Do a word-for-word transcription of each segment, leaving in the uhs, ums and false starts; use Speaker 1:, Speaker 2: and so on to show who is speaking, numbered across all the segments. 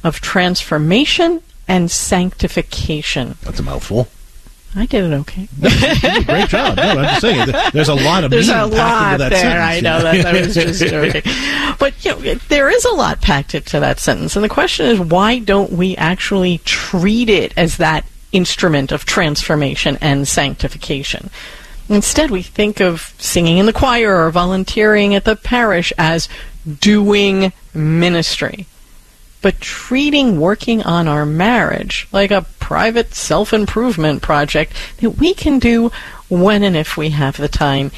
Speaker 1: of transformation and sanctification.
Speaker 2: That's a mouthful.
Speaker 1: I did it okay.
Speaker 2: Great job. No, I'm just saying, there's a lot of
Speaker 1: there's
Speaker 2: meaning
Speaker 1: a
Speaker 2: packed
Speaker 1: lot
Speaker 2: into that
Speaker 1: there.
Speaker 2: sentence.
Speaker 1: I know that. I was just joking. But you know, there is a lot packed into that sentence. And the question is, why don't we actually treat it as that instrument of transformation and sanctification? Instead, we think of singing in the choir or volunteering at the parish as doing ministry. But treating working on our marriage like a private self-improvement project that we can do when and if we have the time.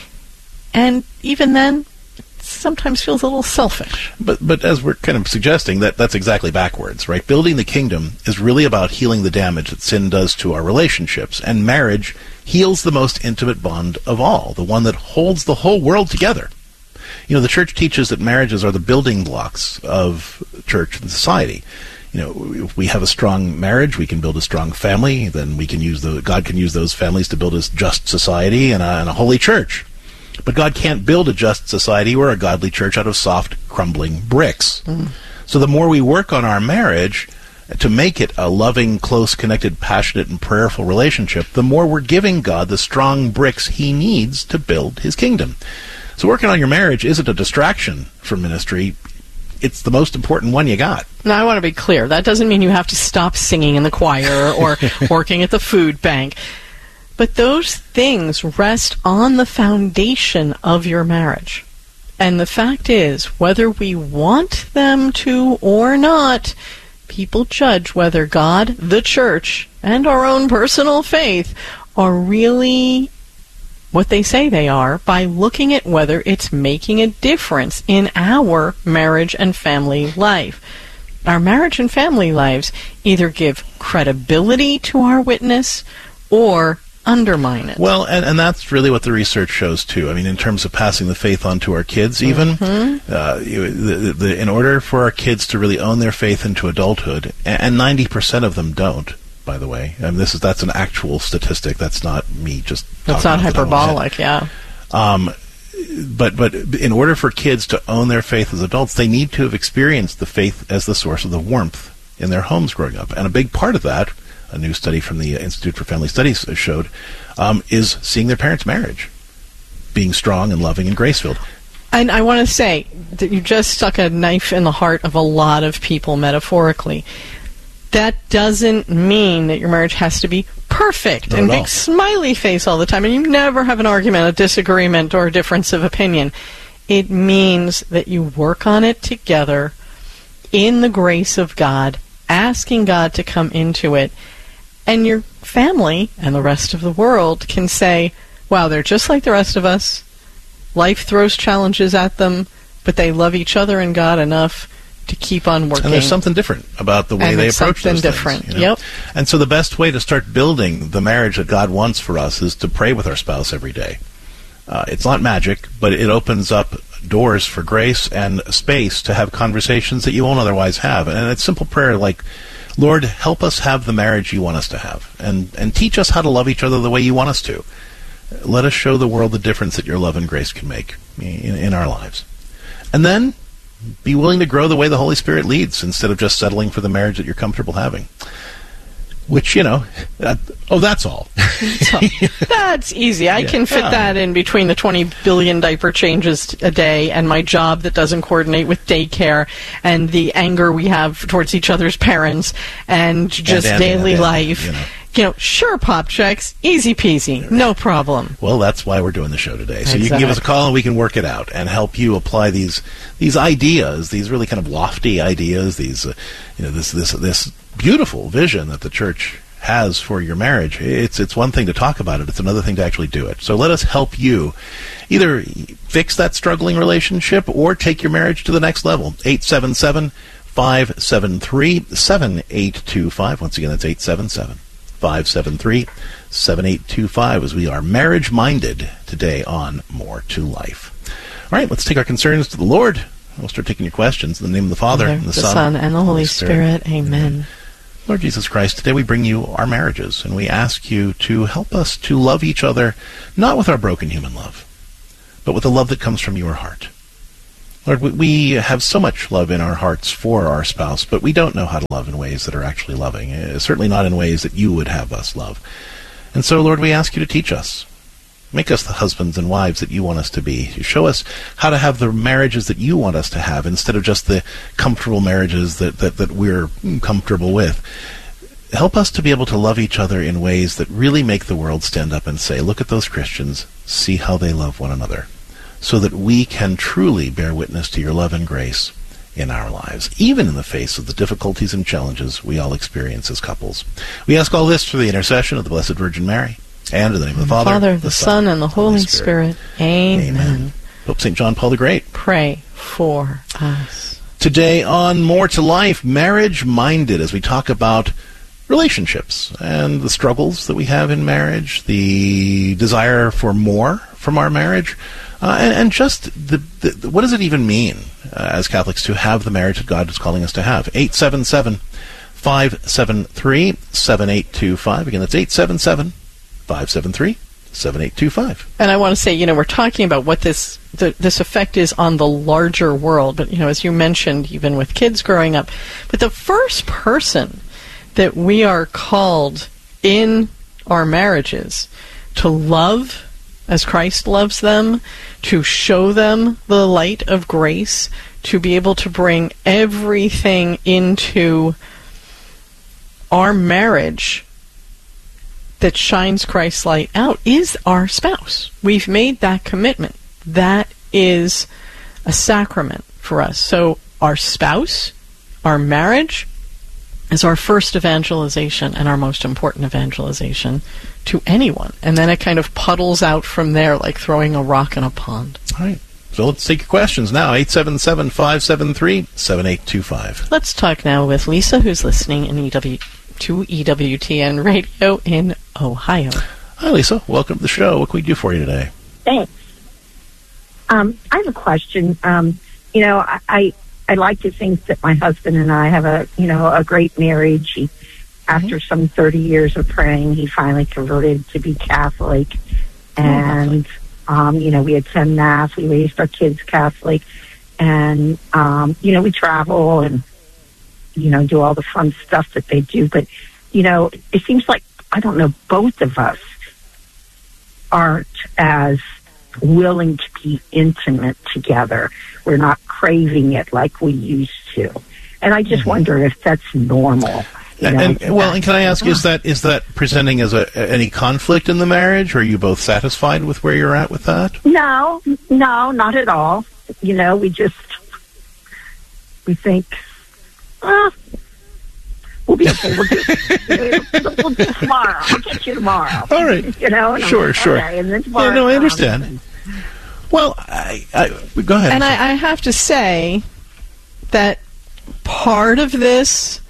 Speaker 1: And even then, it sometimes feels a little selfish.
Speaker 2: But but as we're kind of suggesting, that that's exactly backwards, right? Building the kingdom is really about healing the damage that sin does to our relationships. And marriage heals the most intimate bond of all, the one that holds the whole world together. You know, the church teaches that marriages are the building blocks of church and society. You know, if we have a strong marriage, we can build a strong family. Then we can use the God can use those families to build a just society and a, and a holy church. But God can't build a just society or a godly church out of soft, crumbling bricks. Mm. So the more we work on our marriage to make it a loving, close, connected, passionate, and prayerful relationship, the more we're giving God the strong bricks He needs to build His kingdom. So working on your marriage isn't a distraction from ministry. It's the most important one you got.
Speaker 1: Now, I want to be clear. That doesn't mean you have to stop singing in the choir or working at the food bank. But those things rest on the foundation of your marriage. And the fact is, whether we want them to or not, people judge whether God, the church, and our own personal faith are really what they say they are by looking at whether it's making a difference in our marriage and family life. Our marriage and family lives either give credibility to our witness or undermine it.
Speaker 2: Well, and, and that's really what the research shows, too. I mean, in terms of passing the faith on to our kids, even, mm-hmm. uh, you, the, the, in order for our kids to really own their faith into adulthood, and, and ninety percent of them don't, by the way. I mean, this is that's an actual statistic. That's not me just
Speaker 1: That's not hyperbolic, yeah.
Speaker 2: Um, but but in order for kids to own their faith as adults, they need to have experienced the faith as the source of the warmth in their homes growing up. And a big part of that, a new study from the Institute for Family Studies showed, um, is seeing their parents' marriage being strong and loving and grace-filled.
Speaker 1: And I want to say that you just stuck a knife in the heart of a lot of people metaphorically. That doesn't mean that your marriage has to be perfect and big smiley face all the time, and you never have an argument, a disagreement, or a difference of opinion. It means that you work on it together in the grace of God, asking God to come into it, and your family and the rest of the world can say, wow, they're just like the rest of us. Life throws challenges at them, but they love each other and God enough to keep on working.
Speaker 2: And there's something different about the way
Speaker 1: and
Speaker 2: they approach those
Speaker 1: different.
Speaker 2: things. You know?
Speaker 1: Yep.
Speaker 2: And so the best way to start building the marriage that God wants for us is to pray with our spouse every day. Uh, it's not magic, but it opens up doors for grace and space to have conversations that you won't otherwise have. And it's simple prayer like, Lord, help us have the marriage you want us to have, and, and teach us how to love each other the way you want us to. Let us show the world the difference that your love and grace can make in, in our lives. And then be willing to grow the way the Holy Spirit leads instead of just settling for the marriage that you're comfortable having. Which, you know, that, oh, that's all.
Speaker 1: So, that's easy. I
Speaker 2: yeah.
Speaker 1: can fit
Speaker 2: yeah.
Speaker 1: that in between the twenty billion diaper changes a day and my job that doesn't coordinate with daycare and the anger we have towards each other's parents and just
Speaker 2: and, and,
Speaker 1: daily
Speaker 2: and, and,
Speaker 1: life.
Speaker 2: You know.
Speaker 1: You know, sure, pop checks, easy peasy, no problem.
Speaker 2: Well, that's why we're doing the show today. So
Speaker 1: exactly.
Speaker 2: You can give us a call and we can work it out and help you apply these these ideas, these really kind of lofty ideas, these uh, you know this this this beautiful vision that the church has for your marriage. It's it's one thing to talk about it; it's another thing to actually do it. So let us help you either fix that struggling relationship or take your marriage to the next level. eight seven seven, five seven three, seven eight two five. Once again, that's eight seven seven, five seven three, seven eight two five as we are marriage-minded today on More to Life. All right, let's take our concerns to the Lord. We'll start taking your questions in the name of the Father,
Speaker 1: Father
Speaker 2: and the,
Speaker 1: the
Speaker 2: Son,
Speaker 1: Son, and the Holy Spirit. Spirit. Amen. Amen.
Speaker 2: Lord Jesus Christ, today we bring you our marriages, and we ask you to help us to love each other, not with our broken human love, but with the love that comes from your heart. Lord, we, we have so much love in our hearts for our spouse, but we don't know how to love in ways that are actually loving, uh, certainly not in ways that you would have us love. And so, Lord, we ask you to teach us. Make us the husbands and wives that you want us to be. Show us how to have the marriages that you want us to have instead of just the comfortable marriages that, that, that we're comfortable with. Help us to be able to love each other in ways that really make the world stand up and say, look at those Christians, see how they love one another, so that we can truly bear witness to your love and grace in our lives, even in the face of the difficulties and challenges we all experience as couples. We ask all this through the intercession of the Blessed Virgin Mary, and in the name of the Father,
Speaker 1: Father,
Speaker 2: the,
Speaker 1: the Son, and the Holy Spirit. Spirit. Amen.
Speaker 2: Amen. Pope Saint John Paul the Great,
Speaker 1: pray for us.
Speaker 2: Today on More to Life, Marriage Minded, as we talk about relationships and the struggles that we have in marriage, the desire for more from our marriage, uh, and, and just the, the, what does it even mean uh, as Catholics to have the marriage that God is calling us to have? eight seven seven, five seven three, seven eight two five. Again, that's eight seven seven, five seven three, seven eight two five.
Speaker 1: And I want to say, you know, we're talking about what this the, this effect is on the larger world, but, you know, as you mentioned, even with kids growing up, but the first person that we are called in our marriages to love as Christ loves them, to show them the light of grace, to be able to bring everything into our marriage that shines Christ's light out, is our spouse. We've made that commitment. That is a sacrament for us. So our spouse, our marriage, is our first evangelization and our most important evangelization to anyone. And then it kind of puddles out from there like throwing a rock in a pond.
Speaker 2: All right. So let's take your questions now. eight seven seven, five seven three, seven eight two five.
Speaker 1: Let's talk now with Lisa, who's listening in E W to E W T N Radio in Ohio.
Speaker 2: Hi, Lisa. Welcome to the show. What can we do for you today?
Speaker 3: Thanks. Um, I have a question. Um, you know, I... I I like to think that my husband and I have a, you know, a great marriage. He, after some thirty years of praying, he finally converted to be Catholic. And, oh, um, you know, we attend Mass. We raised our kids Catholic. And, um, you know, we travel and, you know, do all the fun stuff that they do. But, you know, it seems like, I don't know, both of us aren't as willing to be intimate together. We're not craving it like we used to. And I just mm-hmm. wonder if that's normal. You know,
Speaker 2: and, and well, and can I ask, is that is that presenting as a, any conflict in the marriage, or are you both satisfied with where you're at with that?
Speaker 3: No, no, not at all. You know, we just, we think, ah, we'll be okay. We'll do, we'll, we'll do tomorrow. I'll get you tomorrow.
Speaker 2: All right.
Speaker 3: You know? And
Speaker 2: sure,
Speaker 3: like,
Speaker 2: sure.
Speaker 3: Okay, and then tomorrow.
Speaker 2: Yeah, no, I understand. And, well, I, I, go ahead.
Speaker 1: And I, I have to say that part of this,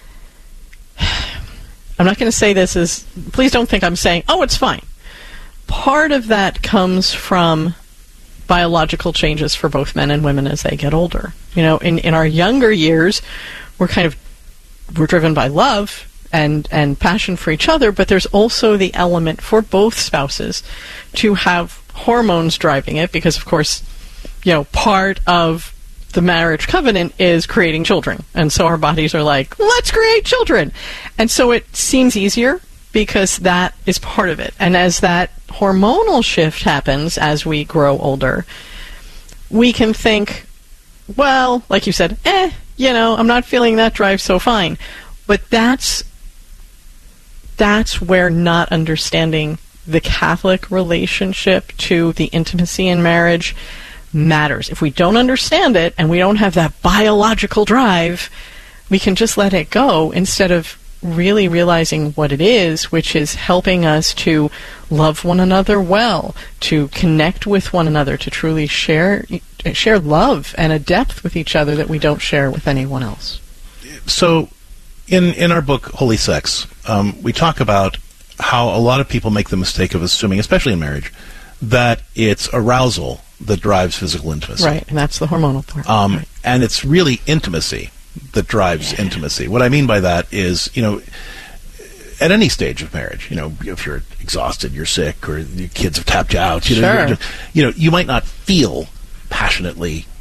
Speaker 1: I'm not going to say this as, please don't think I'm saying, oh, it's fine. Part of that comes from biological changes for both men and women as they get older. You know, in, in our younger years, we're kind of, we're driven by love and, and passion for each other, but there's also the element for both spouses to have hormones driving it, because, of course, you know, part of the marriage covenant is creating children. And so our bodies are like, let's create children. And so it seems easier because that is part of it. And as that hormonal shift happens as we grow older, we can think, well, like you said, eh, you know, I'm not feeling that drive so fine. But that's that's where not understanding the Catholic relationship to the intimacy in marriage matters. If we don't understand it and we don't have that biological drive, we can just let it go instead of really realizing what it is, which is helping us to love one another well, to connect with one another, to truly share share love and a depth with each other that we don't share with anyone else.
Speaker 2: So, in in our book, Holy Sex, um, we talk about how a lot of people make the mistake of assuming, especially in marriage, that it's arousal that drives physical intimacy.
Speaker 1: Right, and that's the hormonal part.
Speaker 2: Um,
Speaker 1: right.
Speaker 2: And it's really intimacy that drives yeah. intimacy. What I mean by that is, you know, at any stage of marriage, you know, if you're exhausted, you're sick, or your kids have tapped you out, you know,
Speaker 1: sure.
Speaker 2: just, you know, you might not feel passionately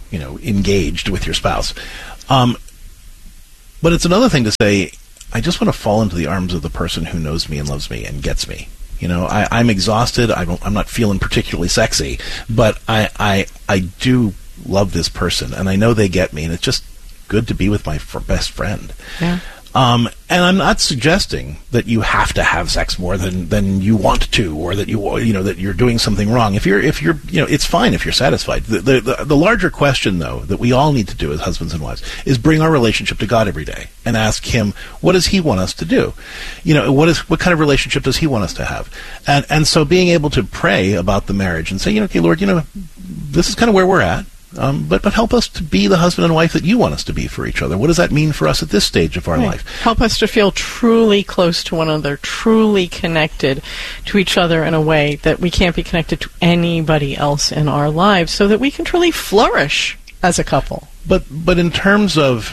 Speaker 2: you know, engaged with your spouse. Um, but it's another thing to say, I just want to fall into the arms of the person who knows me and loves me and gets me. You know, I, I'm exhausted. I don't, I'm not feeling particularly sexy, but I, I, I do love this person, and I know they get me, and it's just good to be with my f- best friend.
Speaker 1: Yeah.
Speaker 2: Um, and I'm not suggesting that you have to have sex more than, than you want to, or that you you know that you're doing something wrong. If you're if you're you know, it's fine if you're satisfied. The, the the the larger question, though, that we all need to do as husbands and wives is bring our relationship to God every day and ask Him, what does He want us to do? You know, what is what kind of relationship does He want us to have? And and so being able to pray about the marriage and say, you know, okay, Lord, you know, this is kind of where we're at. Um, but but help us to be the husband and wife that you want us to be for each other. What does that mean for us at this stage of our
Speaker 1: right.
Speaker 2: life?
Speaker 1: Help us to feel truly close to one another, truly connected to each other in a way that we can't be connected to anybody else in our lives, so that we can truly flourish as a couple.
Speaker 2: But but in terms of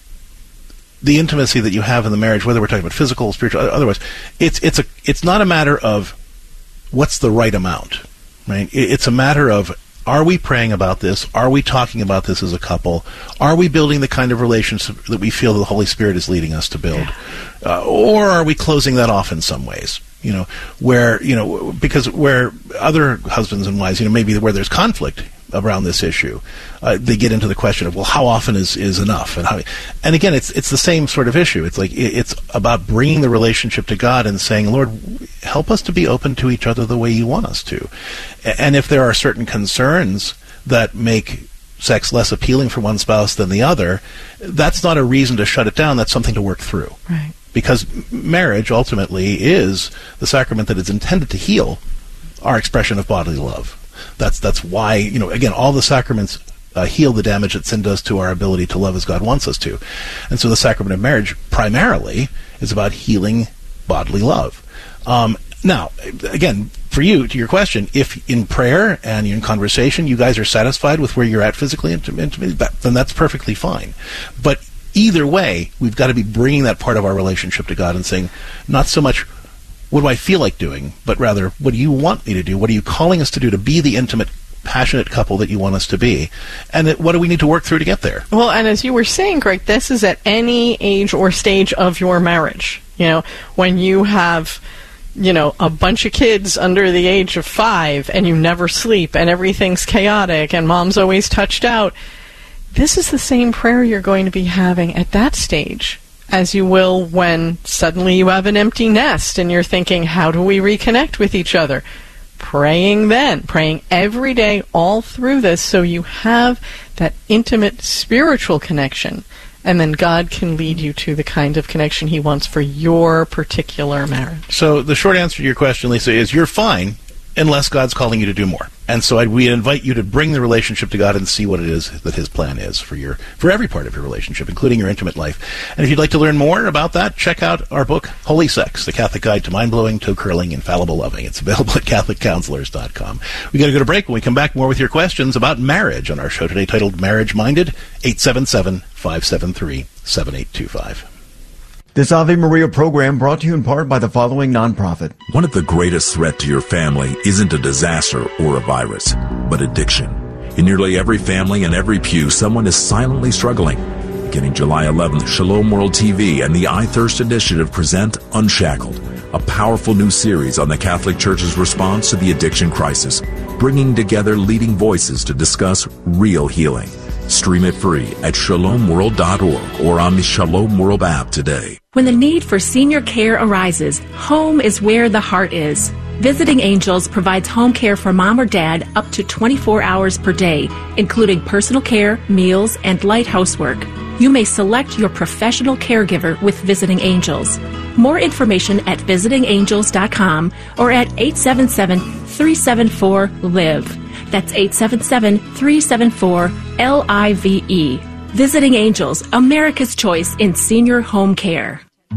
Speaker 2: the intimacy that you have in the marriage, whether we're talking about physical, spiritual, otherwise, it's it's a it's not a matter of what's the right amount, right? It's a matter of, are we praying about this? Are we talking about this as a couple? Are we building the kind of relationship that we feel the Holy Spirit is leading us to build?
Speaker 1: Yeah.
Speaker 2: Uh, or are we closing that off in some ways? You know, where, you know, because where other husbands and wives, you know, maybe where there's conflict around this issue, uh, they get into the question of, well, how often is, is enough? And how, and again, it's it's the same sort of issue. It's like, it, it's about bringing the relationship to God and saying, Lord, help us to be open to each other the way you want us to. And if there are certain concerns that make sex less appealing for one spouse than the other, that's not a reason to shut it down. That's something to work through.
Speaker 1: Right.
Speaker 2: Because marriage ultimately is the sacrament that is intended to heal our expression of bodily love. That's that's why, you know, again, all the sacraments uh, heal the damage that sin does to our ability to love as God wants us to. And so the sacrament of marriage primarily is about healing bodily love. Um, now, again, for you, to your question, if in prayer and in conversation you guys are satisfied with where you're at physically, then that's perfectly fine. But either way, we've got to be bringing that part of our relationship to God and saying, not so much, what do I feel like doing, but rather, what do you want me to do? What are you calling us to do to be the intimate, passionate couple that you want us to be? And that, what do we need to work through to get there?
Speaker 1: Well, and as you were saying, Greg, this is at any age or stage of your marriage. You know, when you have, you know, a bunch of kids under the age of five and you never sleep and everything's chaotic and mom's always touched out, this is the same prayer you're going to be having at that stage as you will when suddenly you have an empty nest and you're thinking, how do we reconnect with each other? Praying then, praying every day all through this so you have that intimate spiritual connection, and then God can lead you to the kind of connection He wants for your particular marriage.
Speaker 2: So the short answer to your question, Lisa, is you're fine unless God's calling you to do more. And so I'd, we invite you to bring the relationship to God and see what it is that His plan is for your for every part of your relationship, including your intimate life. And if you'd like to learn more about that, check out our book, Holy Sex, The Catholic Guide to Mind-Blowing, Toe-Curling, Infallible Loving. It's available at Catholic Counselors dot com. We got to go to break. When we come back, more with your questions about marriage on our show today titled Marriage Minded, eight seven seven, five seven three, seven eight two five.
Speaker 4: This Ave Maria program brought to you in part by the following nonprofit.
Speaker 5: One of the greatest threats to your family isn't a disaster or a virus, but addiction. In nearly every family and every pew, someone is silently struggling. Beginning July eleventh, Shalom World T V and the I Thirst Initiative present Unshackled, a powerful new series on the Catholic Church's response to the addiction crisis, bringing together leading voices to discuss real healing. Stream it free at shalom world dot org or on the Shalom World app today.
Speaker 6: When the need for senior care arises, home is where the heart is. Visiting Angels provides home care for mom or dad up to twenty-four hours per day, including personal care, meals, and light housework. You may select your professional caregiver with Visiting Angels. More information at visiting angels dot com or at eight seven seven, three seven four, L I V E. That's eight seven seven, three seven four, L I V E. Visiting Angels, America's choice in senior home care.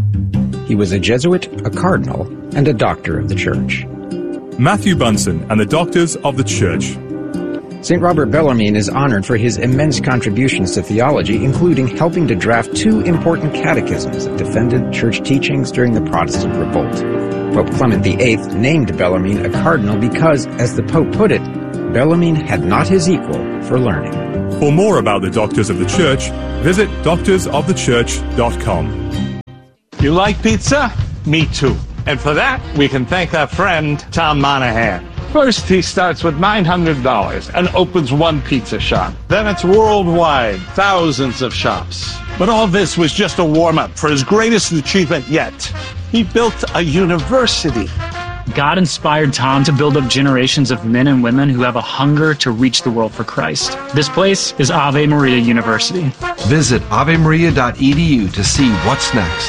Speaker 7: He was a Jesuit, a cardinal, and a doctor of the Church.
Speaker 8: Matthew Bunson and the Doctors of the Church.
Speaker 7: Saint Robert Bellarmine is honored for his immense contributions to theology, including helping to draft two important catechisms that defended church teachings during the Protestant Revolt. Pope Clement the Eighth named Bellarmine a cardinal because, as the Pope put it, Bellarmine had not his equal for learning.
Speaker 8: For more about the Doctors of the Church, visit doctors of the church dot com.
Speaker 9: You like pizza? Me too. And for that, we can thank our friend, Tom Monahan. First, he starts with nine hundred dollars and opens one pizza shop. Then it's worldwide, thousands of shops. But all this was just a warm-up for his greatest achievement yet. He built a university.
Speaker 10: God inspired Tom to build up generations of men and women who have a hunger to reach the world for Christ. This place is Ave Maria University.
Speaker 11: Visit ave maria dot e d u to see what's next.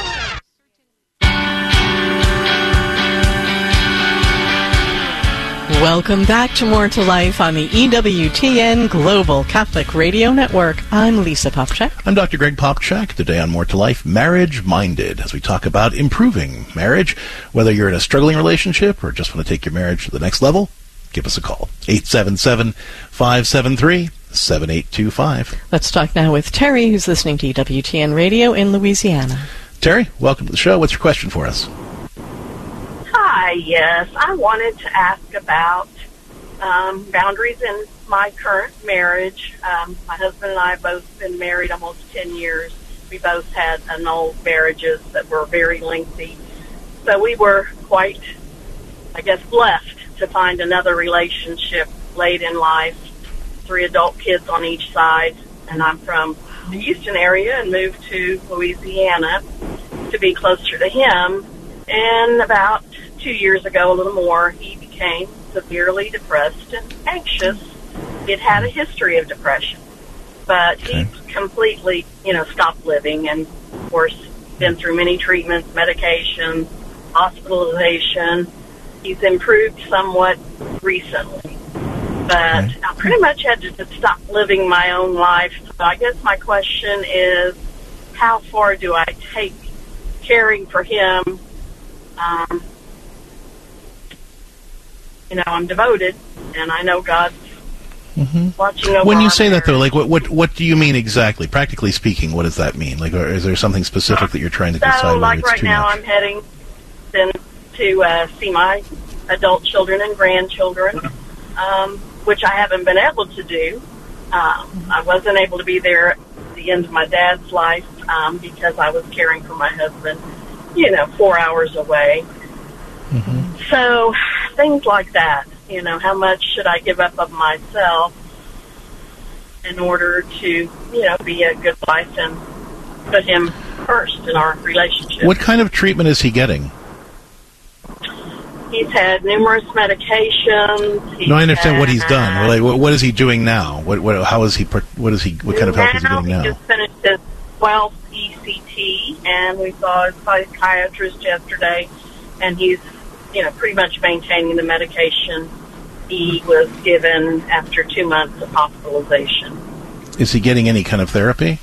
Speaker 1: Welcome back to More to Life on the E W T N Global Catholic Radio Network. I'm Lisa Popchak.
Speaker 2: I'm Doctor Greg Popchak. Today on More to Life, Marriage Minded, as we talk about improving marriage. Whether you're in a struggling relationship or just want to take your marriage to the next level, give us a call. eight seven seven, five seven three, seven eight two five.
Speaker 1: Let's talk now with Terry, who's listening to E W T N Radio in Louisiana.
Speaker 2: Terry, welcome to the show. What's your question for us?
Speaker 12: Hi, yes. I wanted to ask about um, boundaries in my current marriage. Um, my husband and I have both been married almost ten years. We both had annulled marriages that were very lengthy. So we were quite, I guess, blessed to find another relationship late in life. Three adult kids on each side. And I'm from the Houston area and moved to Louisiana to be closer to him. And about two years ago, a little more, he became severely depressed and anxious. He had had a history of depression, but okay. he completely, you know, stopped living and, of course, been through many treatments, medications, hospitalization. He's improved somewhat recently, but okay. I pretty much had to just stop living my own life. So I guess my question is, how far do I take caring for him? Um, you know, I'm devoted, and I know God's mm-hmm. watching over.
Speaker 2: When you say that, though, like, what, what what do you mean exactly? Practically speaking, what does that mean? Like, or is there something specific that you're trying to decide?
Speaker 12: So, like
Speaker 2: it's
Speaker 12: right
Speaker 2: too
Speaker 12: now,
Speaker 2: much?
Speaker 12: I'm heading then to uh, see my adult children and grandchildren, um, which I haven't been able to do. Um, I wasn't able to be there at the end of my dad's life um, because I was caring for my husband, you know, four hours away. Mm-hmm. So things like that, you know, how much should I give up of myself in order to, you know, be a good wife and put him first in our relationship.
Speaker 2: What kind of treatment is he getting?
Speaker 12: He's had numerous medications. He's
Speaker 2: no, I understand
Speaker 12: had,
Speaker 2: what he's done. Like, what, what is he doing now? What, what, how is he? What is he? What kind of help is he getting now?
Speaker 12: He just finished his twelfth E C T, and we saw a psychiatrist yesterday, and he's, you know, pretty much maintaining the medication he was given after two months of hospitalization.
Speaker 2: Is he getting any kind of therapy?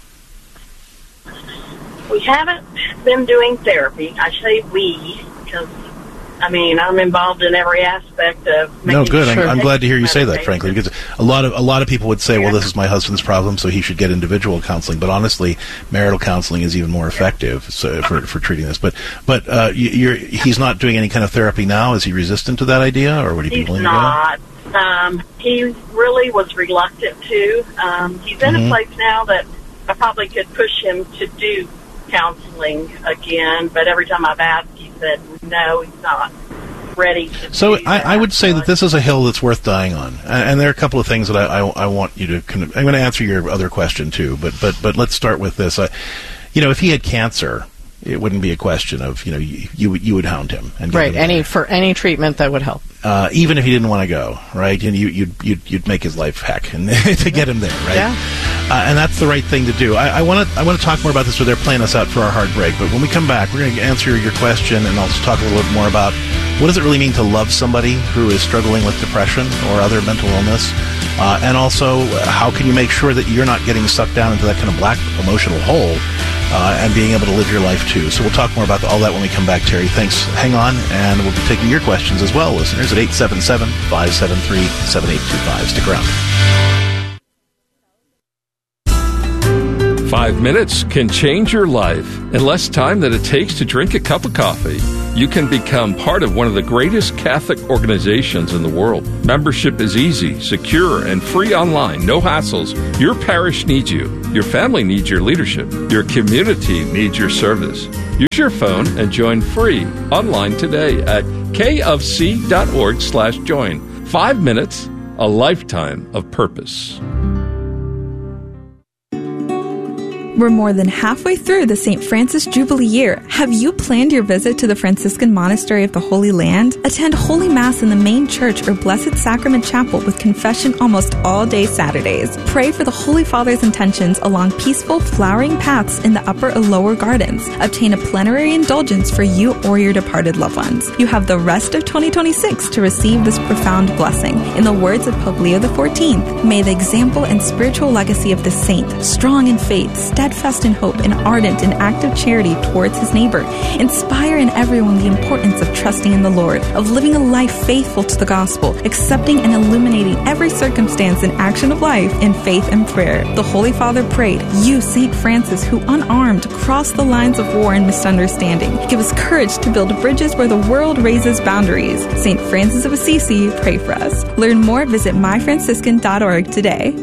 Speaker 12: We haven't been doing therapy. I say we because, I mean, I'm involved in every aspect of making
Speaker 2: No, good.
Speaker 12: Sure
Speaker 2: I'm, I'm glad to hear you say that,
Speaker 12: medication.
Speaker 2: frankly, because a lot of a lot of people would say, "Well, this is my husband's problem, so he should get individual counseling." But honestly, marital counseling is even more effective so, for for treating this. But but uh, you're he's not doing any kind of therapy now. Is he resistant to that idea, or would he be
Speaker 12: He's
Speaker 2: willing
Speaker 12: not.
Speaker 2: to go?
Speaker 12: Um, he really was reluctant to. Um, he's in
Speaker 2: Mm-hmm.
Speaker 12: a place now that I probably could push him to do counseling again, but every time I've asked, he said no, he's not ready to
Speaker 2: So
Speaker 12: do
Speaker 2: I,
Speaker 12: that.
Speaker 2: I would say that this is a hill that's worth dying on, and, and there are a couple of things that I, I, I want you to. Kind of, I'm going to answer your other question too, but but but let's start with this. I, you know, if he had cancer, it wouldn't be a question of, you know, you you, you would hound him and get
Speaker 1: Right,
Speaker 2: him
Speaker 1: any
Speaker 2: there.
Speaker 1: for any treatment that would help.
Speaker 2: Uh, even if he didn't want to go, right? And you, you'd, you'd you'd make his life heck and to get him there, right?
Speaker 1: Yeah.
Speaker 2: Uh, and that's the right thing to do. I want to I want to talk more about this. So they're playing us out for our hard break. But when we come back, we're going to answer your question, and I'll just talk a little bit more about what does it really mean to love somebody who is struggling with depression or other mental illness, uh, and also how can you make sure that you're not getting sucked down into that kind of black emotional hole. Uh, and being able to live your life, too. So we'll talk more about all that when we come back, Terry. Thanks. Hang on, and we'll be taking your questions as well, listeners, at eight seven seven, five seven three, seven eight two five. Stick around.
Speaker 13: Five minutes can change your life. In less time than it takes to drink a cup of coffee, you can become part of one of the greatest Catholic organizations in the world. Membership is easy, secure, and free online. No hassles. Your parish needs you. Your family needs your leadership. Your community needs your service. Use your phone and join free online today at kofc.org slash join. Five minutes, a lifetime of purpose.
Speaker 14: We're more than halfway through the Saint Francis Jubilee year. Have you planned your visit to the Franciscan Monastery of the Holy Land? Attend Holy Mass in the main church or Blessed Sacrament Chapel with confession almost all day Saturdays. Pray for the Holy Father's intentions along peaceful, flowering paths in the upper or lower gardens. Obtain a plenary indulgence for you or your departed loved ones. You have the rest of twenty twenty-six to receive this profound blessing. In the words of Pope Leo the fourteenth, may the example and spiritual legacy of the saint, strong in faith, steadfast in hope, and ardent in active charity towards his neighbor, inspire in everyone the importance of trusting in the Lord, of living a life faithful to the gospel, accepting and illuminating every circumstance and action of life in faith and prayer. The Holy Father prayed, you, Saint Francis, who unarmed crossed the lines of war and misunderstanding, give us courage to build bridges where the world raises boundaries. Saint Francis of Assisi, pray for us. Learn more, visit my franciscan dot org today.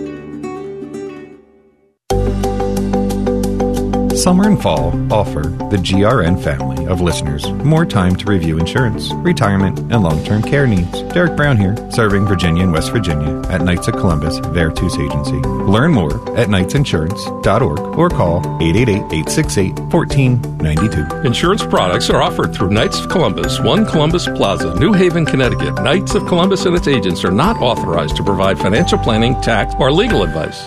Speaker 15: Summer and fall offer the G R N family of listeners more time to review insurance, retirement, and long-term care needs. Derek Brown here, serving Virginia and West Virginia at Knights of Columbus Veritas Agency. Learn more at knights insurance dot org or call eight eight eight, eight six eight, one four nine two.
Speaker 13: Insurance products are offered through Knights of Columbus, one Columbus Plaza, New Haven, Connecticut. Knights of Columbus and its agents are not authorized to provide financial planning, tax, or legal advice.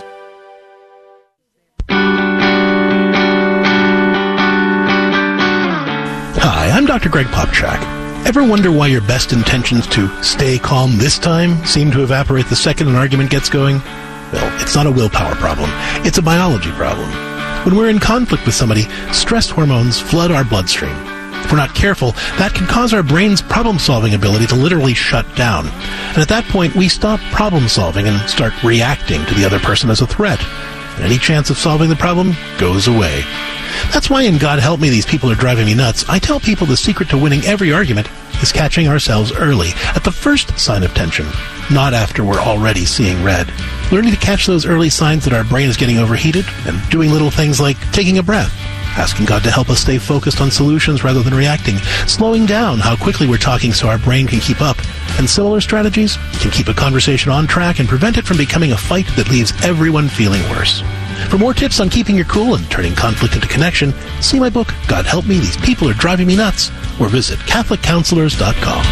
Speaker 2: Hi, I'm Doctor Greg Popchak. Ever wonder why your best intentions to stay calm this time seem to evaporate the second an argument gets going? Well, it's not a willpower problem. It's a biology problem. When we're in conflict with somebody, stress hormones flood our bloodstream. If we're not careful, that can cause our brain's problem-solving ability to literally shut down. And at that point, we stop problem-solving and start reacting to the other person as a threat. And any chance of solving the problem goes away. That's why in God Help Me, These People Are Driving Me Nuts, I tell people the secret to winning every argument is catching ourselves early, at the first sign of tension, not after we're already seeing red. Learning to catch those early signs that our brain is getting overheated, and doing little things like taking a breath, asking God to help us stay focused on solutions rather than reacting, slowing down how quickly we're talking so our brain can keep up, and similar strategies can keep a conversation on track and prevent it from becoming a fight that leaves everyone feeling worse. For more tips on keeping your cool and turning conflict into connection, see my book, God Help Me, These People Are Driving Me Nuts, or visit catholic counselors dot com.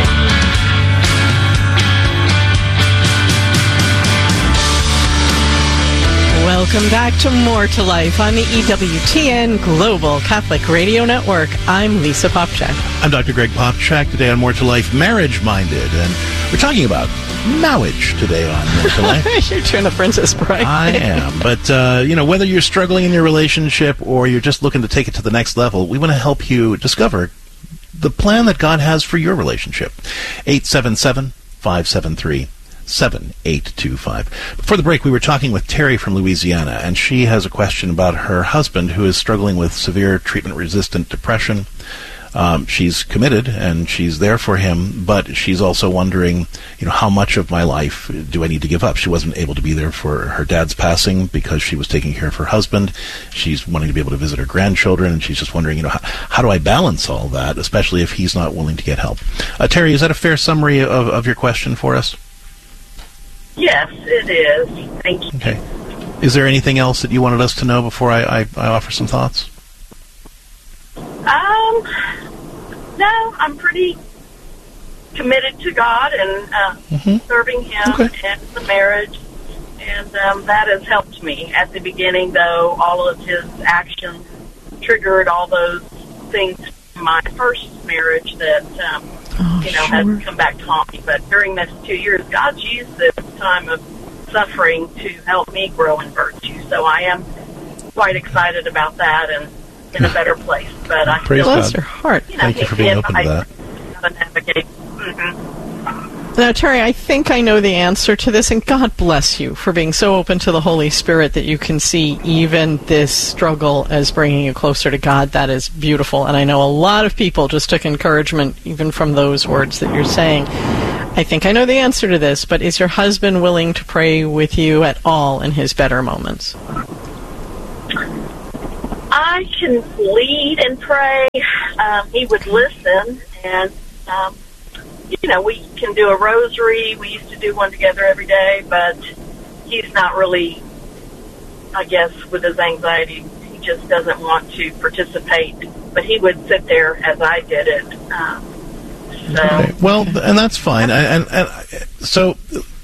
Speaker 1: Welcome back to More to Life on the E W T N Global Catholic Radio Network. I'm Lisa Popchak.
Speaker 2: I'm Doctor Greg Popchak. Today on More to Life, Marriage Minded. And we're talking about marriage today on More to Life.
Speaker 1: You're doing the Princess Bride.
Speaker 2: I am. But, uh, you know, whether you're struggling in your relationship or you're just looking to take it to the next level, we want to help you discover the plan that God has for your relationship. eight seven seven, five seven three, seven eight two five. Before the break, we were talking with Terry from Louisiana, and she has a question about her husband who is struggling with severe treatment-resistant depression. Um, she's committed, and she's there for him, but she's also wondering, you know, how much of my life do I need to give up? She wasn't able to be there for her dad's passing because she was taking care of her husband. She's wanting to be able to visit her grandchildren, and she's just wondering, you know, how, how do I balance all that, especially if he's not willing to get help? Uh, Terry, is that a fair summary of, of your question for us?
Speaker 12: Yes, it is. Thank you.
Speaker 2: Okay. Is there anything else that you wanted us to know before I, I, I offer some thoughts?
Speaker 12: Um, no, I'm pretty committed to God and uh, mm-hmm. serving Him okay. and the marriage, and um, that has helped me. At the beginning, though, all of His actions triggered all those things from my first marriage that, um, oh, you know, sure. has come back to haunt me. But during this two years, God's used this time of suffering to help me grow in virtue. So I am quite excited about that and in a better place. But I
Speaker 2: Praise
Speaker 12: still,
Speaker 2: God.
Speaker 1: Your heart.
Speaker 12: You know,
Speaker 2: Thank you for being open to that.
Speaker 12: How to navigate. Mm-hmm.
Speaker 1: Now, Terry, I think I know the answer to this, and God bless you for being so open to the Holy Spirit that you can see even this struggle as bringing you closer to God. That is beautiful, and I know a lot of people just took encouragement even from those words that you're saying. I think I know the answer to this, but is your husband willing to pray with you at all in his better moments?
Speaker 12: I can lead and pray. Um, he would listen, and um, you know, we can do a rosary. We used to do one together every day, but he's not really, I guess, with his anxiety, he just doesn't want to participate. But he would sit there as I did it. Um, so.
Speaker 2: Okay. Well, and that's fine. And, and, and so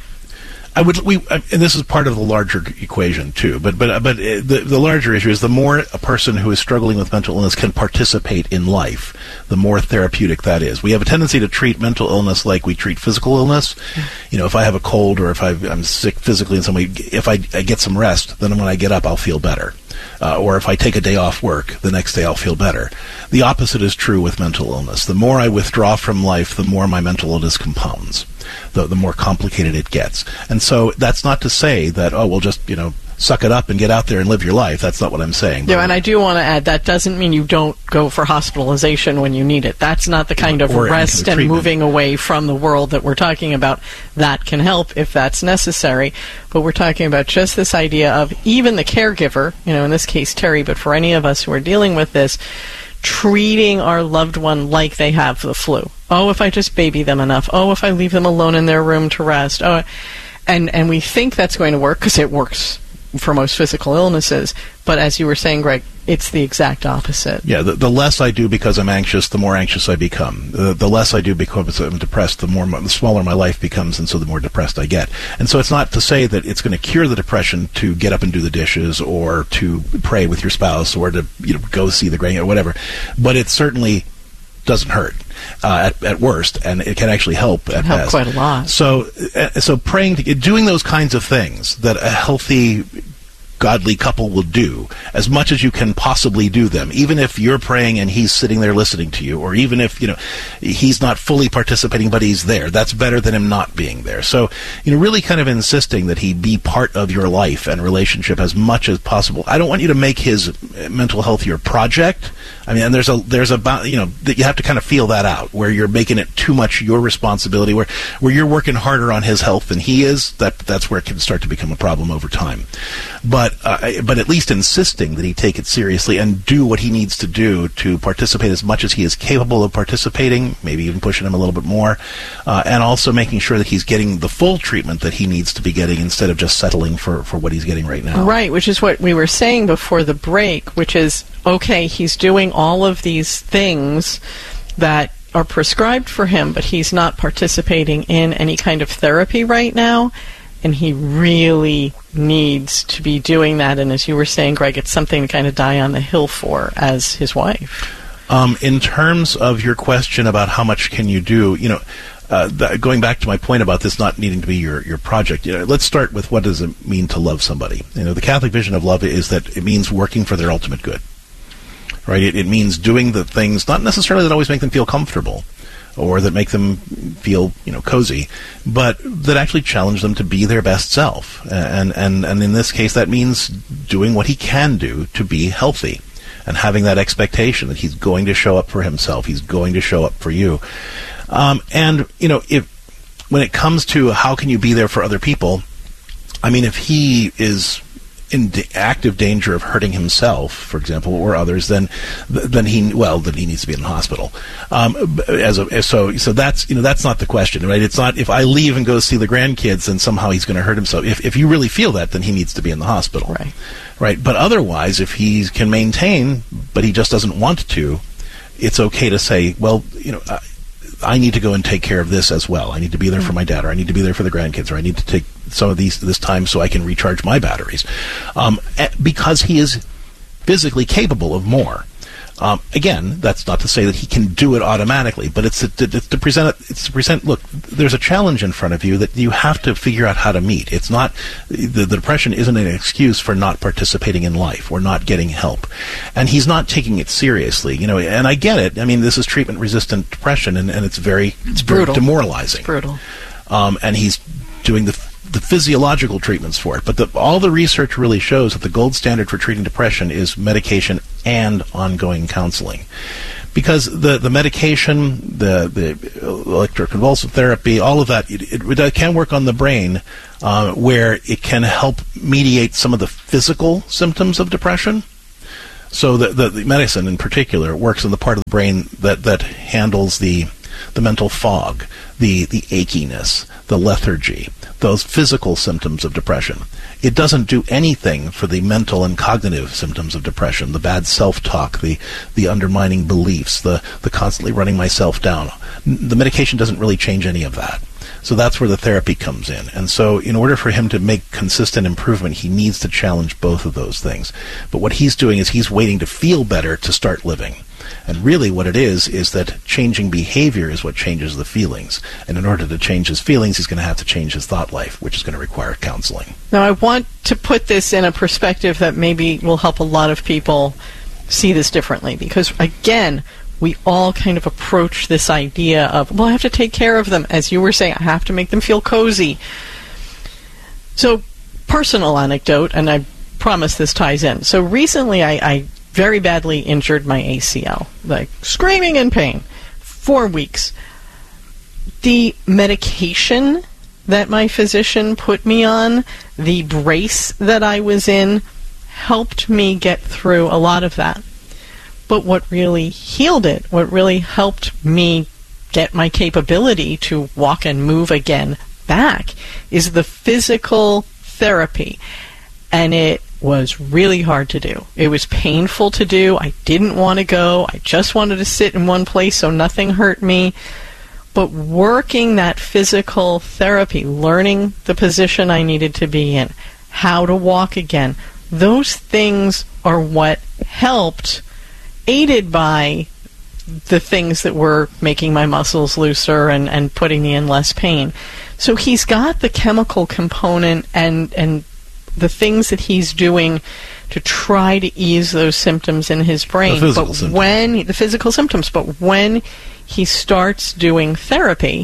Speaker 2: I would, we, and this is part of the larger equation too. But but but the the larger issue is the more a person who is struggling with mental illness can participate in life, the more therapeutic that is. We have a tendency to treat mental illness like we treat physical illness. You know, if I have a cold or if I've, I'm sick physically in some way, if I, I get some rest, then when I get up, I'll feel better. Uh, or if I take a day off work, the next day I'll feel better. The opposite is true with mental illness. The more I withdraw from life, the more my mental illness compounds, the, the more complicated it gets. And so that's not to say that, oh, we'll just, you know, suck it up and get out there and live your life. That's not what I'm saying.
Speaker 1: Yeah, and I do want to add, that doesn't mean you don't go for hospitalization when you need it. That's not the kind of rest and moving away from the world that we're talking about. That can help if that's necessary. But we're talking about just this idea of even the caregiver, you know, in this case Terry, but for any of us who are dealing with this, treating our loved one like they have the flu. Oh, if I just baby them enough. Oh, if I leave them alone in their room to rest. Oh, and, and we think that's going to work because it works for most physical illnesses, but as you were saying, Greg, it's the exact opposite.
Speaker 2: Yeah, the, the less I do because I'm anxious, the more anxious I become. The, the less I do because I'm depressed, the more the smaller my life becomes, and so the more depressed I get. And so it's not to say that it's going to cure the depression to get up and do the dishes, or to pray with your spouse, or to, you know, go see the grand or whatever. But it certainly doesn't hurt uh, at, at worst, and it can actually help at
Speaker 1: help
Speaker 2: best.
Speaker 1: Quite a lot.
Speaker 2: So, uh, so praying, to, doing those kinds of things that a healthy, godly couple will do, as much as you can possibly do them, even if you're praying and he's sitting there listening to you, or even if, you know, he's not fully participating but he's there. That's better than him not being there. So, you know, really kind of insisting that he be part of your life and relationship as much as possible. I don't want you to make his mental health your project. I mean, and there's a there's a you know, that you have to kind of feel that out, where you're making it too much your responsibility, where where you're working harder on his health than he is. That that's where it can start to become a problem over time. But uh, but at least insisting that he take it seriously and do what he needs to do to participate as much as he is capable of participating, maybe even pushing him a little bit more, uh, and also making sure that he's getting the full treatment that he needs to be getting, instead of just settling for, for what he's getting right now.
Speaker 1: Right, which is what we were saying before the break, which is, okay, he's doing all of these things that are prescribed for him, but he's not participating in any kind of therapy right now, and he really needs to be doing that. And as you were saying, Greg, it's something to kind of die on the hill for as his wife.
Speaker 2: Um, in terms of your question about how much can you do, you know, uh, th- going back to my point about this not needing to be your, your project, you know, let's start with, what does it mean to love somebody? You know, the Catholic vision of love is that it means working for their ultimate good. Right? It, it means doing the things, not necessarily that always make them feel comfortable, or that make them feel, you know, cozy, but that actually challenge them to be their best self. And, and, and in this case, that means doing what he can do to be healthy, and having that expectation that he's going to show up for himself, he's going to show up for you. Um, and, you know, if when it comes to how can you be there for other people, I mean, if he is in d- active danger of hurting himself, for example, or others, then then he well then he needs to be in the hospital. Um, as a, so so that's you know that's not the question, right? It's not if I leave and go see the grandkids and somehow he's going to hurt himself. If if you really feel that, then he needs to be in the hospital,
Speaker 1: right?
Speaker 2: Right. But otherwise, if he can maintain, but he just doesn't want to, it's okay to say, well, you know. Uh, I need to go and take care of this as well. I need to be there for my dad, or I need to be there for the grandkids, or I need to take some of these this time so I can recharge my batteries, um, because he is physically capable of more. Um, again, that's not to say that he can do it automatically, but it's to, to, to present it. It's to present. Look, there's a challenge in front of you that you have to figure out how to meet. It's not the, the depression isn't an excuse for not participating in life or not getting help, and he's not taking it seriously. You know, and I get it. I mean, this is treatment-resistant depression, and, and it's very
Speaker 1: it's brutal,
Speaker 2: very demoralizing.
Speaker 1: It's brutal.
Speaker 2: um, and he's doing the the physiological treatments for it. But the, all the research really shows that the gold standard for treating depression is medication and ongoing counseling. Because the, the medication, the, the electroconvulsive therapy, all of that, it, it, it can work on the brain uh, where it can help mediate some of the physical symptoms of depression. So the, the, the medicine in particular works in the part of the brain that, that handles the the mental fog, the, the achiness, the lethargy, those physical symptoms of depression. It doesn't do anything for the mental and cognitive symptoms of depression, the bad self-talk, the, the undermining beliefs, the, the constantly running myself down. The medication doesn't really change any of that. So that's where the therapy comes in. And so in order for him to make consistent improvement, he needs to challenge both of those things. But what he's doing is he's waiting to feel better to start living. And really what it is, is that changing behavior is what changes the feelings. And in order to change his feelings, he's going to have to change his thought life, which is going to require counseling.
Speaker 1: Now, I want to put this in a perspective that maybe will help a lot of people see this differently. Because, again, we all kind of approach this idea of, well, I have to take care of them. As you were saying, I have to make them feel cozy. So, personal anecdote, and I promise this ties in. So recently I... I very badly injured my A C L, like screaming in pain, four weeks. The medication that my physician put me on, the brace that I was in, helped me get through a lot of that. But what really healed it, what really helped me get my capability to walk and move again back, is the physical therapy. And it was really hard to do. It was painful to do. I didn't want to go. I just wanted to sit in one place so nothing hurt me. But working that physical therapy, learning the position I needed to be in, how to walk again, those things are what helped, aided by the things that were making my muscles looser and, and putting me in less pain. So he's got the chemical component and, and the things that he's doing to try to ease those symptoms in his brain.
Speaker 2: The
Speaker 1: but
Speaker 2: symptoms.
Speaker 1: when the physical symptoms, but when he starts doing therapy,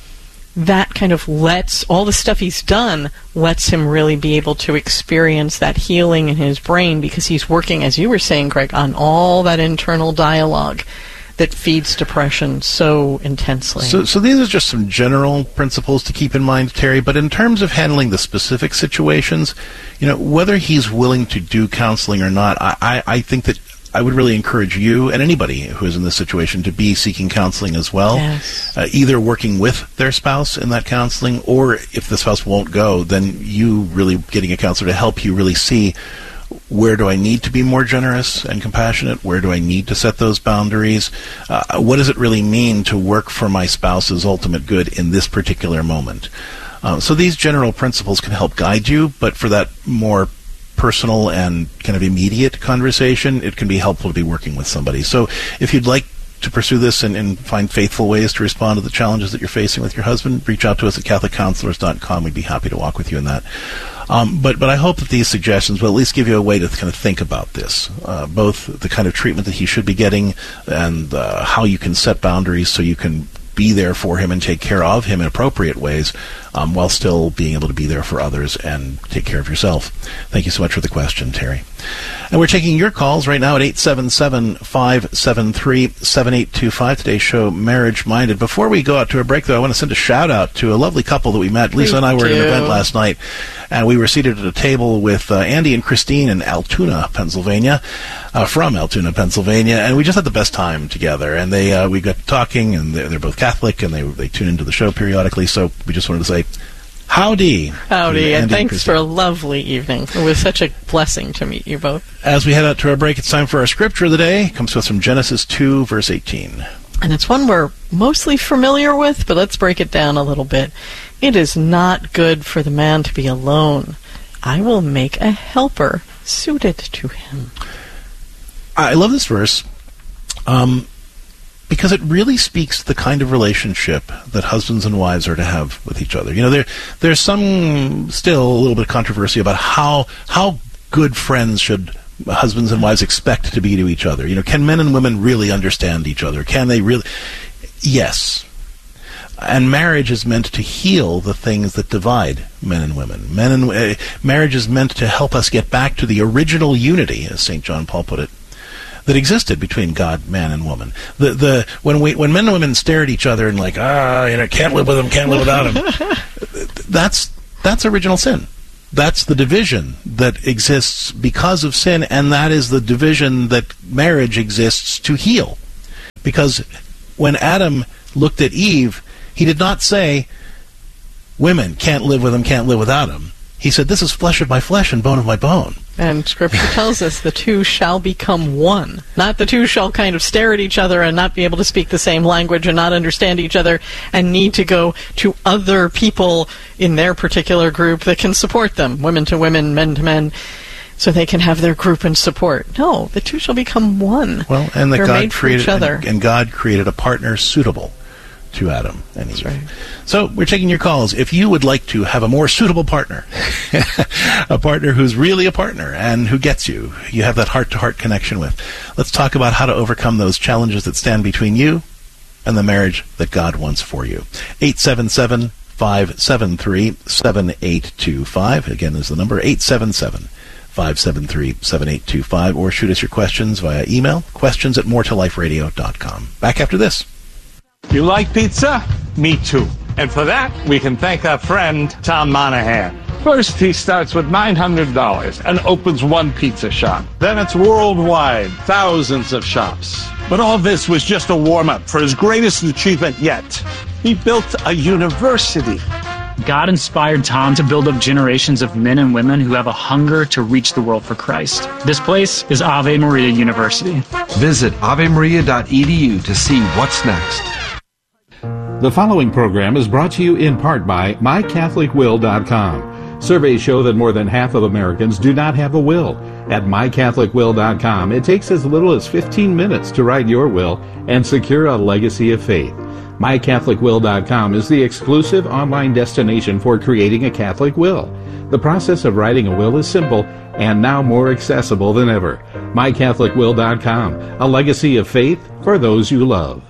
Speaker 1: that kind of lets all the stuff he's done lets him really be able to experience that healing in his brain, because he's working, as you were saying, Greg, on all that internal dialogue that feeds depression so intensely.
Speaker 2: So, so these are just some general principles to keep in mind, Terry, but in terms of handling the specific situations, you know, whether he's willing to do counseling or not, I, I, I think that I would really encourage you and anybody who is in this situation to be seeking counseling as well.
Speaker 1: Yes.
Speaker 2: Uh, either working with their spouse in that counseling, or if the spouse won't go, then you really getting a counselor to help you really see, where do I need to be more generous and compassionate? Where do I need to set those boundaries? Uh, what does it really mean to work for my spouse's ultimate good in this particular moment? Uh, so these general principles can help guide you, but for that more personal and kind of immediate conversation, it can be helpful to be working with somebody. So if you'd like to pursue this and, and find faithful ways to respond to the challenges that you're facing with your husband, reach out to us at catholic counselors dot com. We'd be happy to walk with you in that. Um, but, but I hope that these suggestions will at least give you a way to kind of think about this, uh, both the kind of treatment that he should be getting and uh, how you can set boundaries so you can be there for him and take care of him in appropriate ways, um, while still being able to be there for others and take care of yourself. Thank you so much for the question, Terry. And we're taking your calls right now at eight seven seven, five seven three, seven eight two five. Today's show, Marriage Minded. Before we go out to a break, though, I want to send a shout-out to a lovely couple that we met. Lisa and I were at an event last night, and we were seated at a table with uh, Andy and Christine in Altoona, Pennsylvania, uh, from Altoona, Pennsylvania, and we just had the best time together. And they uh, we got talking, and they're, they're both Catholic, and they they tune into the show periodically, so we just wanted to say howdy.
Speaker 1: Howdy, and thanks for a lovely evening. It was such a blessing to meet you both.
Speaker 2: As we head out to our break, it's time for our scripture of the day. It comes to us from Genesis two, verse eighteen.
Speaker 1: And it's one we're mostly familiar with, but let's break it down a little bit. It is not good for the man to be alone. I will make a helper suited to him.
Speaker 2: I love this verse um, because it really speaks to the kind of relationship that husbands and wives are to have with each other. You know, there there's some still a little bit of controversy about how how good friends should husbands and wives expect to be to each other. You know, can men and women really understand each other? Can they really? Yes. And marriage is meant to heal the things that divide men and women. Men and uh, marriage is meant to help us get back to the original unity, as Saint John Paul put it, that existed between God, man, and woman. The the when we when men and women stare at each other and like, ah, you know, can't live with them, can't live without them. that's that's original sin. That's the division that exists because of sin, and that is the division that marriage exists to heal. Because when Adam looked at Eve, he did not say, women can't live with him, can't live without him. He said, this is flesh of my flesh and bone of my bone.
Speaker 1: And Scripture tells us the two shall become one. Not the two shall kind of stare at each other and not be able to speak the same language and not understand each other and need to go to other people in their particular group that can support them, women to women, men to men, so they can have their group and support. No, the two shall become one.
Speaker 2: Well, and that
Speaker 1: They're
Speaker 2: God
Speaker 1: made for
Speaker 2: created
Speaker 1: each other.
Speaker 2: And, and God created a partner suitable to Adam and Eve.
Speaker 1: That's right.
Speaker 2: So we're taking your calls. If you would like to have a more suitable partner, a partner who's really a partner and who gets you, you have that heart-to-heart connection with, let's talk about how to overcome those challenges that stand between you and the marriage that God wants for you. eight seven seven, five seven three, seven eight two five. Again, is the number eight seven seven, five seven three, seven eight two five, or shoot us your questions via email, questions at more to life radio dot com. Back after this.
Speaker 9: You like pizza? Me too. And for that, we can thank our friend, Tom Monahan. First, he starts with nine hundred dollars and opens one pizza shop. Then it's worldwide, thousands of shops. But all this was just a warm-up for his greatest achievement yet. He built a university.
Speaker 10: God inspired Tom to build up generations of men and women who have a hunger to reach the world for Christ. This place is Ave Maria University.
Speaker 11: Visit ave maria dot e d u to see what's next.
Speaker 16: The following program is brought to you in part by my catholic will dot com. Surveys show that more than half of Americans do not have a will. At my catholic will dot com, it takes as little as fifteen minutes to write your will and secure a legacy of faith. my catholic will dot com is the exclusive online destination for creating a Catholic will. The process of writing a will is simple and now more accessible than ever. my catholic will dot com, a legacy of faith for those you love.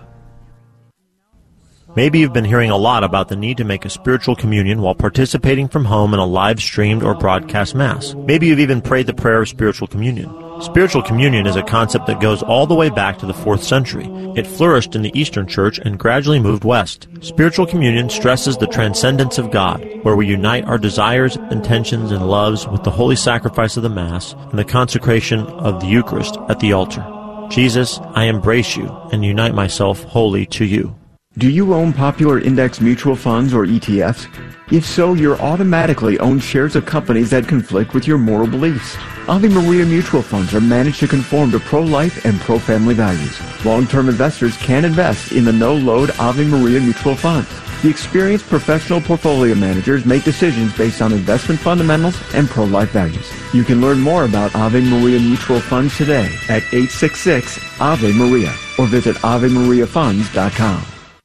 Speaker 17: Maybe you've been hearing a lot about the need to make a spiritual communion while participating from home in a live-streamed or broadcast Mass. Maybe you've even prayed the prayer of spiritual communion. Spiritual communion is a concept that goes all the way back to the fourth century. It flourished in the Eastern Church and gradually moved west. Spiritual communion stresses the transcendence of God, where we unite our desires, intentions, and loves with the holy sacrifice of the Mass and the consecration of the Eucharist at the altar. Jesus, I embrace you and unite myself wholly to you.
Speaker 4: Do you own popular index mutual funds or E T Fs? If so, you're automatically own shares of companies that conflict with your moral beliefs. Ave Maria mutual funds are managed to conform to pro-life and pro-family values. Long-term investors can invest in the no-load Ave Maria mutual funds. The experienced professional portfolio managers make decisions based on investment fundamentals and pro-life values. You can learn more about Ave Maria mutual funds today at eight six six, A V E Maria or visit ave maria funds dot com.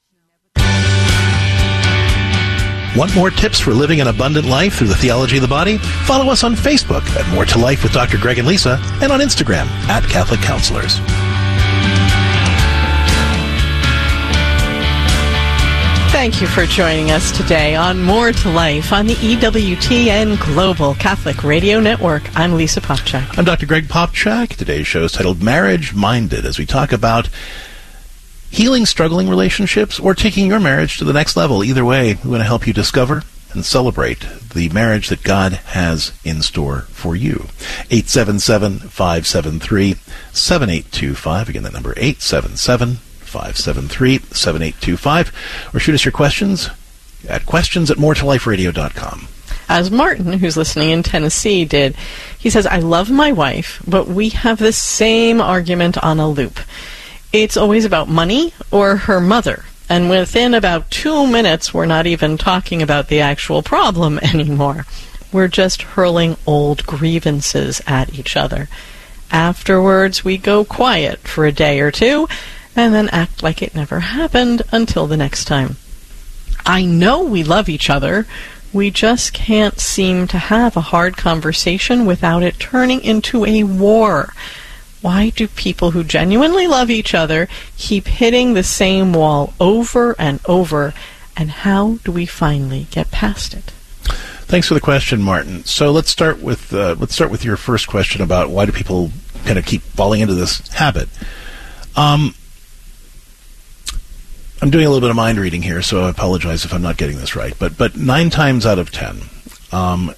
Speaker 2: Want more tips for living an abundant life through the theology of the body? Follow us on Facebook at More to Life with Doctor Greg and Lisa, and on Instagram at Catholic Counselors.
Speaker 1: Thank you for joining us today on More to Life on the E W T N Global Catholic Radio Network. I'm Lisa Popchak.
Speaker 2: I'm Doctor Greg Popchak. Today's show is titled Marriage Minded, as we talk about healing struggling relationships or taking your marriage to the next level. Either way, we want to help you discover and celebrate the marriage that God has in store for you. eight seven seven, five seven three, seven eight two five. Again, that number eight seven seven, five seven three, seven eight two five. Or shoot us your questions at questions at more to life radio dot com.
Speaker 1: As Martin, who's listening in Tennessee, did. He says, I love my wife, but we have the same argument on a loop. It's always about money or her mother. And within about two minutes, we're not even talking about the actual problem anymore. We're just hurling old grievances at each other. Afterwards, we go quiet for a day or two, and then act like it never happened until the next time. I know we love each other. We just can't seem to have a hard conversation without it turning into a war. Why do people who genuinely love each other keep hitting the same wall over and over And how do we finally get past it?
Speaker 2: Thanks for the question, Martin. So let's start with uh, let's start with your first question about why do people kind of keep falling into this habit. Um, I'm doing a little bit of mind reading here, so I apologize if I'm not getting this right. But but nine times out of ten, um,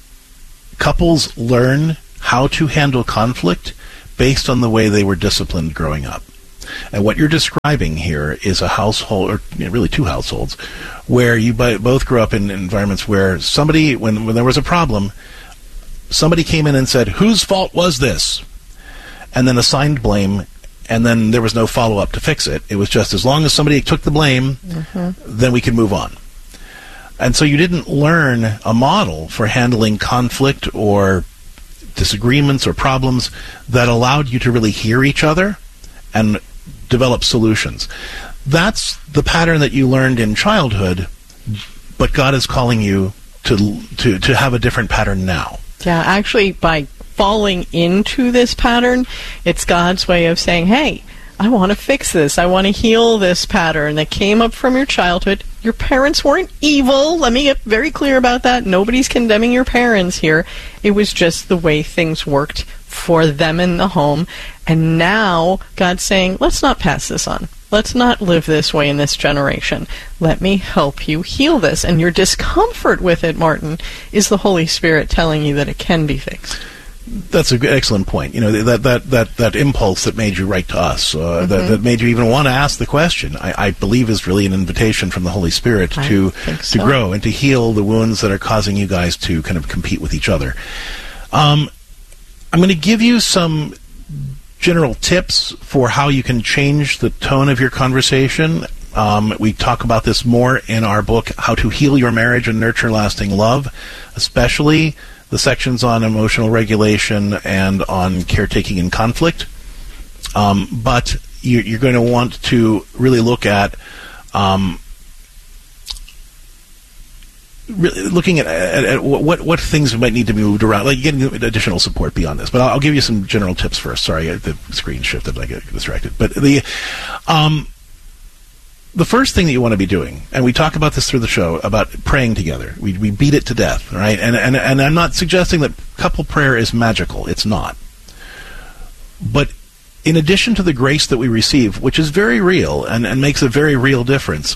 Speaker 2: couples learn how to handle conflict based on the way they were disciplined growing up. And what you're describing here is a household, or you know, really two households, where you both grew up in environments where somebody, when, when there was a problem, somebody came in and said, whose fault was this? And then assigned blame, and then there was no follow-up to fix it. It was just as long as somebody took the blame, mm-hmm. then we could move on. And so you didn't learn a model for handling conflict or disagreements or problems that allowed you to really hear each other and develop solutions. That's the pattern that you learned in childhood, but God is calling you to to to have a different pattern now.
Speaker 1: Yeah, actually, by falling into this pattern, it's God's way of saying, hey, I want to fix this. I want to heal this pattern that came up from your childhood. Your parents weren't evil. Let me get very clear about that. Nobody's condemning your parents here. It was just the way things worked for them in the home. And now God's saying, let's not pass this on. Let's not live this way in this generation. Let me help you heal this. And your discomfort with it, Martin, is the Holy Spirit telling you that it can be fixed.
Speaker 2: That's an excellent point. You know, that that that that impulse that made you write to us, uh, mm-hmm. that, that made you even want to ask the question, I, I believe is really an invitation from the Holy Spirit
Speaker 1: I
Speaker 2: to
Speaker 1: think so.
Speaker 2: to grow and to heal the wounds that are causing you guys to kind of compete with each other. Um, I'm going to give you some general tips for how you can change the tone of your conversation. Um, we talk about this more in our book, How to Heal Your Marriage and Nurture Lasting Love, especially the sections on emotional regulation and on caretaking and conflict. Um, but you, you're going to want to really look at um, really looking at, at, at what what things might need to be moved around, like getting additional support beyond this. But I'll, I'll give you some general tips first. Sorry, the screen shifted, I get distracted. But the um, the first thing that you want to be doing, and we talk about this through the show, about praying together. We we beat it to death, right? And and and I'm not suggesting that couple prayer is magical. It's not. But in addition to the grace that we receive, which is very real and, and makes a very real difference,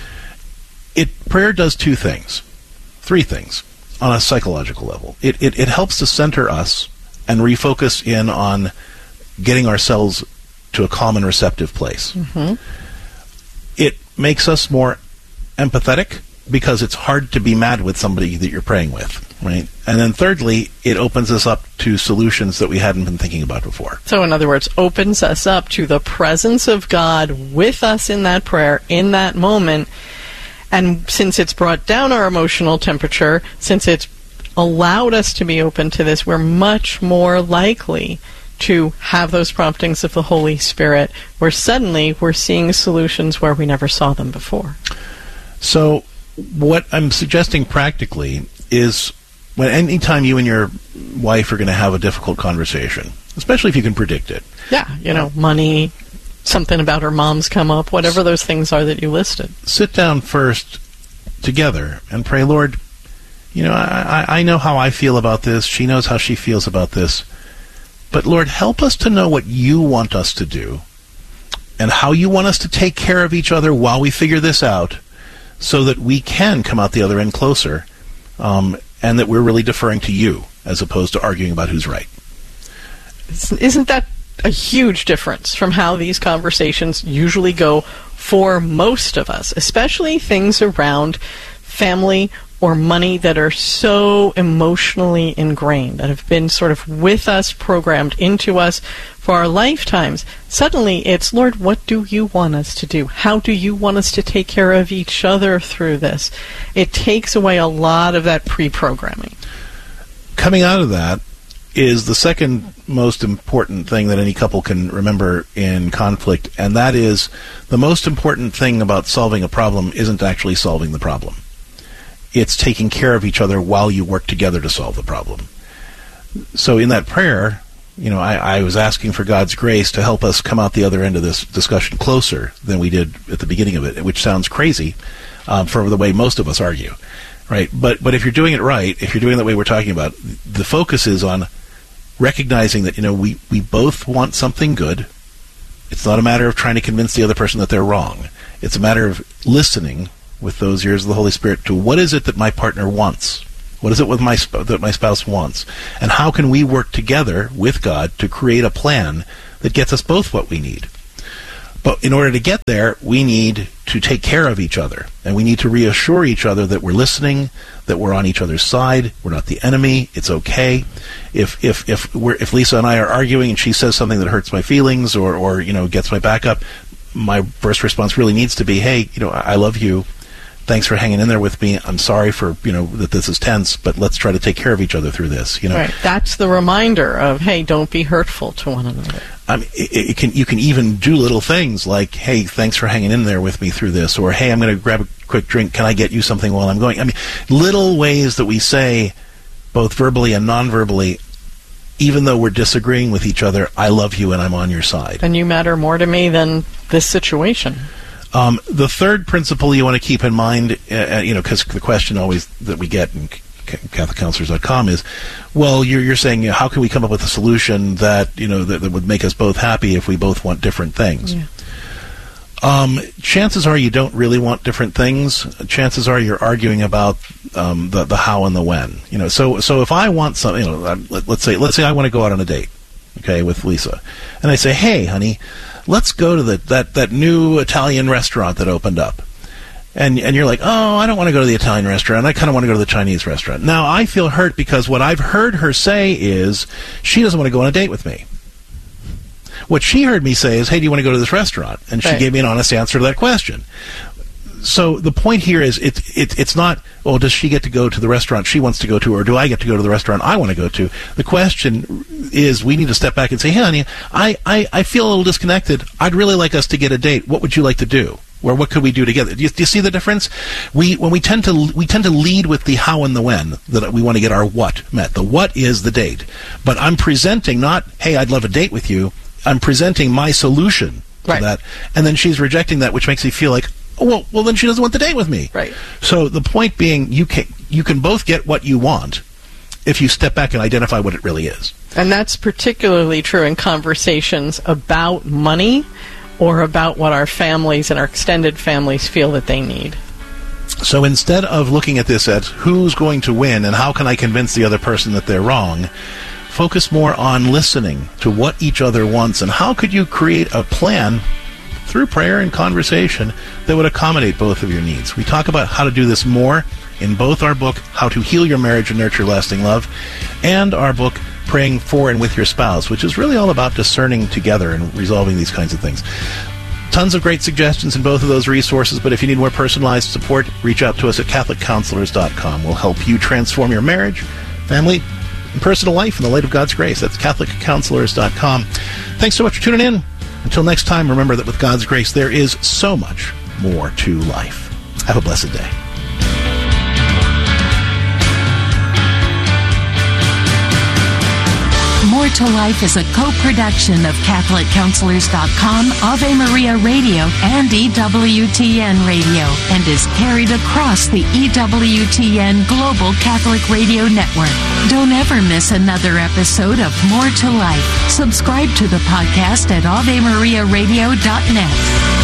Speaker 2: it prayer does two things, three things on a psychological level. It it, it helps to center us and refocus in on getting ourselves to a calm and receptive place.
Speaker 1: Mm-hmm.
Speaker 2: It makes us more empathetic because it's hard to be mad with somebody that you're praying with, right? And then thirdly, it opens us up to solutions that we hadn't been thinking about before.
Speaker 1: So in other words, opens us up to the presence of God with us in that prayer, in that moment. And since it's brought down our emotional temperature, since it's allowed us to be open to this, we're much more likely to have those promptings of the Holy Spirit, where suddenly we're seeing solutions where we never saw them before.
Speaker 2: So what I'm suggesting practically is when anytime you and your wife are going to have a difficult conversation, especially if you can predict it.
Speaker 1: Yeah, you know, money, something about her mom's come up, whatever those things are that you listed.
Speaker 2: Sit down first together and pray, Lord, you know, I, I know how I feel about this. She knows how she feels about this. But Lord, help us to know what you want us to do and how you want us to take care of each other while we figure this out so that we can come out the other end closer um, and that we're really deferring to you as opposed to arguing about who's right.
Speaker 1: Isn't that a huge difference from how these conversations usually go for most of us, especially things around family or money that are so emotionally ingrained, that have been sort of with us, programmed into us for our lifetimes? Suddenly it's, Lord, what do you want us to do? How do you want us to take care of each other through this? It takes away a lot of that pre-programming.
Speaker 2: Coming out of that is the second most important thing that any couple can remember in conflict, and that is the most important thing about solving a problem isn't actually solving the problem. It's taking care of each other while you work together to solve the problem. So in that prayer, you know, I, I was asking for God's grace to help us come out the other end of this discussion closer than we did at the beginning of it, which sounds crazy, um, for the way most of us argue, right? But but if you're doing it right, if you're doing it the way we're talking about, the focus is on recognizing that, you know, we, we both want something good. It's not a matter of trying to convince the other person that they're wrong. It's a matter of listening with those ears of the Holy Spirit to what is it that my partner wants? What is it with my sp- that my spouse wants? And how can we work together with God to create a plan that gets us both what we need? But in order to get there, we need to take care of each other. And we need to reassure each other that we're listening, that we're on each other's side, we're not the enemy, it's okay. If if if we're if Lisa and I are arguing and she says something that hurts my feelings or, or you know, gets my back up, my first response really needs to be, hey, you know, I love you. Thanks for hanging in there with me. I'm sorry for, you know, that this is tense, but let's try to take care of each other through this, you know.
Speaker 1: Right. That's the reminder of, hey, don't be hurtful to one another.
Speaker 2: I mean, it, it can you can even do little things like, hey, thanks for hanging in there with me through this, or hey, I'm going to grab a quick drink. Can I get you something while I'm going? I mean, little ways that we say, both verbally and non-verbally, even though we're disagreeing with each other, I love you and I'm on your side.
Speaker 1: And you matter more to me than this situation.
Speaker 2: Um, the third principle you want to keep in mind, uh, you know, because the question always that we get in Catholic Counselors dot com is, well, you're, you're saying, you know, how can we come up with a solution that, you know, that, that would make us both happy if we both want different things? Yeah. Um, chances are you don't really want different things. Chances are you're arguing about um, the the how and the when. You know, so so if I want something, you know, let, let's say let's say I want to go out on a date, okay, with Lisa, and I say, hey, honey, let's go to the that, that new Italian restaurant that opened up. And and you're like, oh, I don't want to go to the Italian restaurant. I kind of want to go to the Chinese restaurant. Now, I feel hurt because what I've heard her say is she doesn't want to go on a date with me. What she heard me say is, hey, do you want to go to this restaurant? And she right. gave me an honest answer to that question. So the point here is it, it, it's not, oh, does she get to go to the restaurant she wants to go to, or do I get to go to the restaurant I want to go to? The question is we need to step back and say, hey, honey, I, I, I feel a little disconnected. I'd really like us to get a date. What would you like to do? Or what could we do together? Do you, do you see the difference? We when we tend to we tend to lead with the how and the when, that we want to get our what met. The what is the date. But I'm presenting not, hey, I'd love a date with you. I'm presenting my solution to
Speaker 1: right.
Speaker 2: that. And then she's rejecting that, which makes me feel like, oh, well, well, then she doesn't want to date with me.
Speaker 1: Right.
Speaker 2: So the point being, you can you can both get what you want if you step back and identify what it really is.
Speaker 1: And that's particularly true in conversations about money or about what our families and our extended families feel that they need.
Speaker 2: So instead of looking at this as who's going to win and how can I convince the other person that they're wrong, focus more on listening to what each other wants and how could you create a plan through prayer and conversation that would accommodate both of your needs. We talk about how to do this more in both our book, How to Heal Your Marriage and Nurture Lasting Love, and our book, Praying For and With Your Spouse, which is really all about discerning together and resolving these kinds of things. Tons of great suggestions in both of those resources, but if you need more personalized support, reach out to us at Catholic Counselors dot com. We'll help you transform your marriage, family, and personal life in the light of God's grace. That's Catholic Counselors dot com. Thanks so much for tuning in. Until next time, remember that with God's grace, there is so much more to life. Have a blessed day.
Speaker 18: More to Life is a co-production of Catholic Counselors dot com, Ave Maria Radio, and E W T N Radio, and is carried across the E W T N Global Catholic Radio Network. Don't ever miss another episode of More to Life. Subscribe to the podcast at Ave Maria Radio dot net.